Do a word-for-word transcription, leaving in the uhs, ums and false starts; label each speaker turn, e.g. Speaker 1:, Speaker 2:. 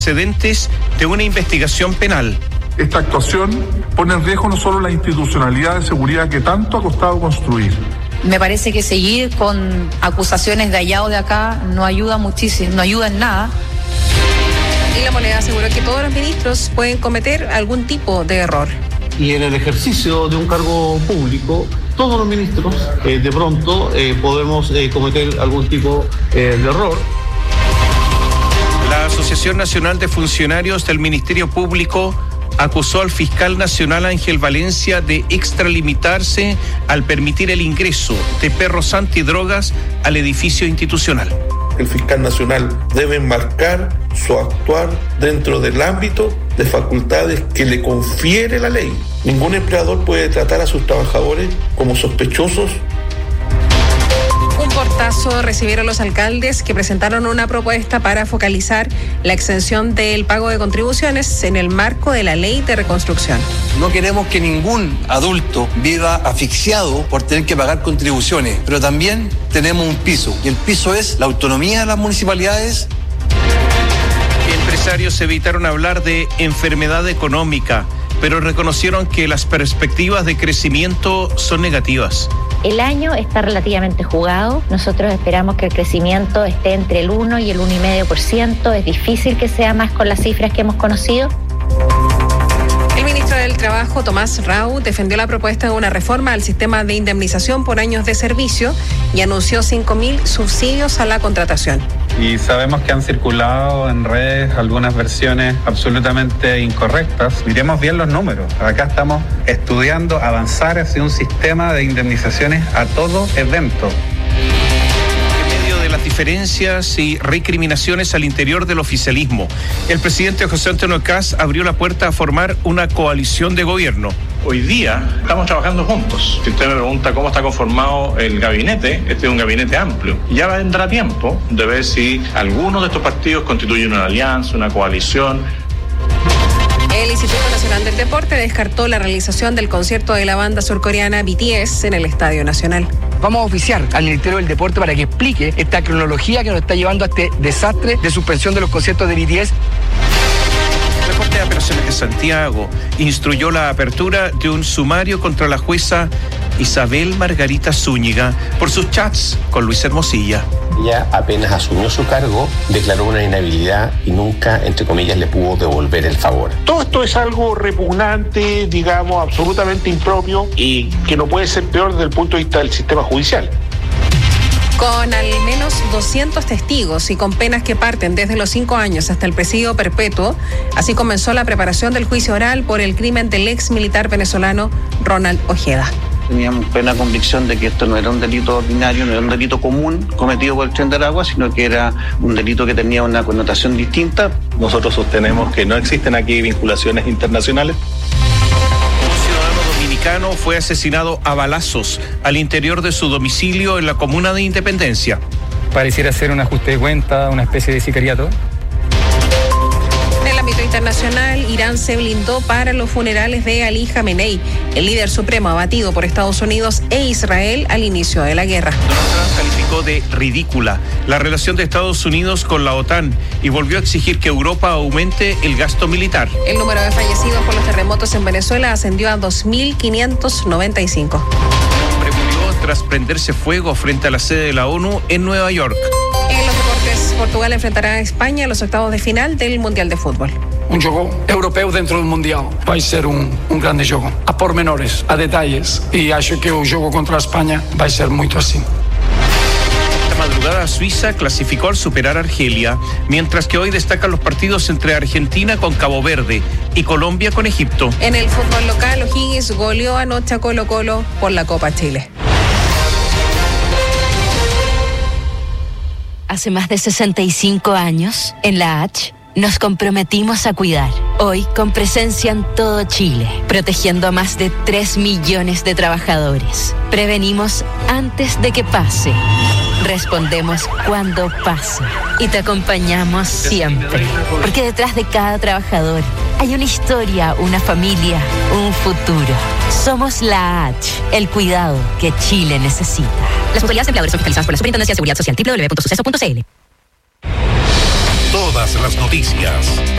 Speaker 1: antecedentes de una investigación penal.
Speaker 2: Esta actuación pone en riesgo no solo la institucionalidad de seguridad que tanto ha costado construir.
Speaker 3: Me parece que seguir con acusaciones de allá o de acá no ayuda muchísimo, no ayuda en nada.
Speaker 4: Y La Moneda aseguró que todos los ministros pueden cometer algún tipo de error.
Speaker 5: Y en el ejercicio de un cargo público, todos los ministros eh, de pronto eh, podemos eh, cometer algún tipo eh, de error.
Speaker 1: La Asociación Nacional de Funcionarios del Ministerio Público acusó al fiscal nacional Ángel Valencia de extralimitarse al permitir el ingreso de perros antidrogas al edificio institucional.
Speaker 6: El fiscal nacional debe enmarcar su actuar dentro del ámbito de facultades que le confiere la ley. Ningún empleador puede tratar a sus trabajadores como sospechosos.
Speaker 4: Un portazo recibieron los alcaldes que presentaron una propuesta para focalizar la exención del pago de contribuciones en el marco de la ley de reconstrucción.
Speaker 7: No queremos que ningún adulto viva asfixiado por tener que pagar contribuciones, pero también tenemos un piso, y el piso es la autonomía de las municipalidades.
Speaker 1: Empresarios evitaron hablar de enfermedad económica, pero reconocieron que las perspectivas de crecimiento son negativas.
Speaker 8: El año está relativamente jugado. Nosotros esperamos que el crecimiento esté entre el uno y el uno coma cinco por ciento. Es difícil que sea más con las cifras que hemos conocido.
Speaker 4: El ministro del Trabajo, Tomás Rau, defendió la propuesta de una reforma al sistema de indemnización por años de servicio y anunció cinco mil subsidios a la contratación.
Speaker 9: Y sabemos que han circulado en redes algunas versiones absolutamente incorrectas. Miremos bien los números. Acá estamos estudiando avanzar hacia un sistema de indemnizaciones a todo evento.
Speaker 1: En medio de las diferencias y recriminaciones al interior del oficialismo, el presidente José Antonio Kast abrió la puerta a formar una coalición de gobierno.
Speaker 10: Hoy día estamos trabajando juntos. Si usted me pregunta cómo está conformado el gabinete, este es un gabinete amplio. Ya vendrá tiempo de ver si algunos de estos partidos constituyen una alianza, una coalición.
Speaker 4: El Instituto Nacional del Deporte descartó la realización del concierto de la banda surcoreana B T S en el Estadio Nacional.
Speaker 11: Vamos a oficiar al Ministerio del Deporte para que explique esta cronología que nos está llevando a este desastre de suspensión de los conciertos de B T S.
Speaker 1: La Corte de Apelaciones de Santiago instruyó la apertura de un sumario contra la jueza Isabel Margarita Zúñiga por sus chats con Luis Hermosilla.
Speaker 12: Ella apenas asumió su cargo, declaró una inhabilidad y nunca, entre comillas, le pudo devolver el favor.
Speaker 13: Todo esto es algo repugnante, digamos, absolutamente impropio y que no puede ser peor desde el punto de vista del sistema judicial.
Speaker 4: Con al menos doscientos testigos y con penas que parten desde los cinco años hasta el presidio perpetuo, así comenzó la preparación del juicio oral por el crimen del ex militar venezolano Ronald Ojeda.
Speaker 5: Teníamos plena convicción de que esto no era un delito ordinario, no era un delito común cometido por el Tren de Aragua, sino que era un delito que tenía una connotación distinta.
Speaker 10: Nosotros sostenemos que no existen aquí vinculaciones internacionales.
Speaker 1: Fue asesinado a balazos al interior de su domicilio en la comuna de Independencia.
Speaker 14: Pareciera ser un ajuste de cuenta, una especie de sicariato.
Speaker 4: En el ámbito internacional, Irán se blindó para los funerales de Ali Khamenei, el líder supremo abatido por Estados Unidos e Israel al inicio de la guerra.
Speaker 1: Donald Trump calificó de ridícula la relación de Estados Unidos con la OTAN y volvió a exigir que Europa aumente el gasto militar.
Speaker 4: El número de fallecidos por los terremotos en Venezuela ascendió a dos mil quinientos noventa y cinco.
Speaker 1: Un hombre murió tras prenderse fuego frente a la sede de la ONU en Nueva York.
Speaker 4: En los deportes, Portugal enfrentará a España en los octavos de final del Mundial de Fútbol.
Speaker 11: Un juego europeo dentro del Mundial vai ser un, un grande jogo, a pormenores, a detalles, y acho que o jogo contra España vai ser muito así.
Speaker 1: Esta madrugada Suiza clasificó al superar a Argelia, mientras que hoy destacan los partidos entre Argentina con Cabo Verde y Colombia con Egipto.
Speaker 4: En el fútbol local, O'Higgins goleó anoche a Colo Colo por la Copa Chile.
Speaker 15: Hace más de sesenta y cinco años, en la H, nos comprometimos a cuidar. Hoy, con presencia en todo Chile, protegiendo a más de tres millones de trabajadores. Prevenimos antes de que pase. Respondemos cuando pase. Y te acompañamos siempre. Porque detrás de cada trabajador hay una historia, una familia, un futuro. Somos la H, el cuidado que Chile necesita. Las autoridades empleadoras son fiscalizadas por la Superintendencia de Seguridad Social, doble u doble u doble u punto suceso punto c l.
Speaker 16: todas las noticias.